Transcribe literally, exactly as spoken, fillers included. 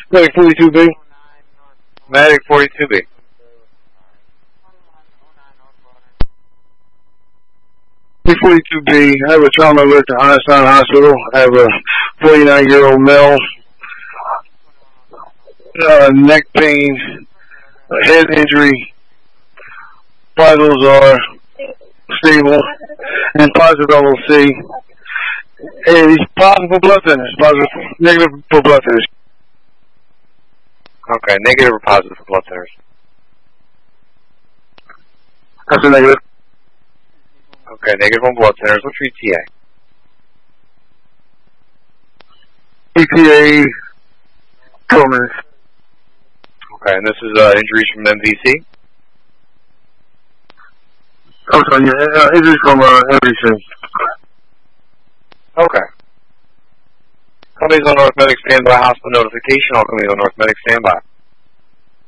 Medic forty-two B. Medic forty-two B. forty-two B, I have a trauma alert to Einstein Hospital. I have a forty-nine-year-old male, uh, neck pain, head injury, vitals are stable, and positive L O C. And he's positive for blood thinners, positive, negative for blood thinners. Okay, negative or positive for blood thinners? That's a negative. Okay, negative on blood thinners. What's your E T A? E T A, twelve minutes. Okay, and this is uh, injuries from M V C? I'm sorry, yeah, uh, injuries from uh, M V C. Okay. Companies on North Medic standby, hospital notification. All companies on North Medic standby.